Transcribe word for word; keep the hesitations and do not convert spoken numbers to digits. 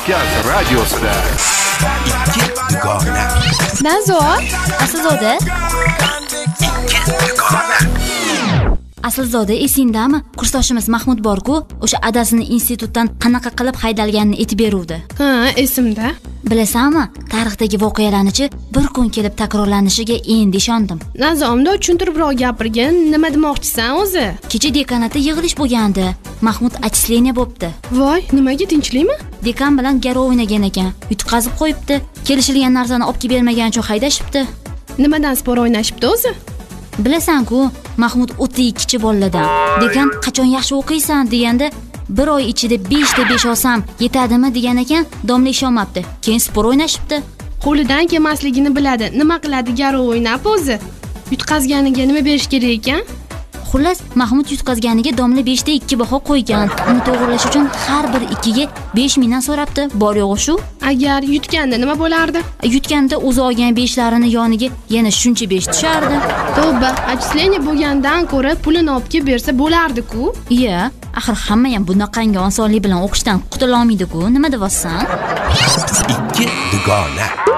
Markaz radiosida ikki dugona. Nazo, Aslzoda. ikki dugona. Aslzoda, esingdami? Kursdoshimiz Mahmud bor-ku, o'sha adasini institutdan qanaqa qilib haydalganini aytib beruvdi. Ha, esimda. Bilasanmi, tarixdagi voqealarnichi bir kun kelib takrorlanishiga endi ishondim. Nazomda tushuntiribroq gapirgin, nima demoqchisan o'zi? Kecha dekanatda yig'ilish bo'lgandi. Mahmud atchisleniya bo'pti. Voy, nimaga, tinchlikmi? Dekan bilan garov o'ynagan ekan. Yutqazib qo'yibdi. Kelishilgan narsani olib kelib bermagani uchun haydashibdi. Nimadan spor o'ynashibdi o'zi? Bilasan-ku, Mahmud o'ta ikkichi boladan. Dekan qachon yaxshi o'qiysan deganda bir oy ichida besh ta besh olsam yetadimi degan ekan, domla ishonmabdi. Keyin spor o'ynashibdi. Qo'lidan kelmasligini biladi. Nima qiladi garov o'ynab o'zi? Yutqazganiga nima berish kerak ekan? Xullas, Mahmud yutqazganiga domla besh ta ikki baho qo'ygan. Uni to'g'rilash uchun har bir ikkiga besh mingdan so'rabdi. Bor yo'g'i shu. Agar yutganda nima bo'lardi? Yutganda o'zi olgan beshlarini yoniga yana shuncha besh tushardi. Tavba, atchisleniya bo'lgandan ko'ra pulini olib kelib bersa bo'lardi-ku. Iya, axir hamma ham bunaqangi osonlik bilan o'qishdan qutula olmaydi-ku. Nima deyapsan? ikki dugona.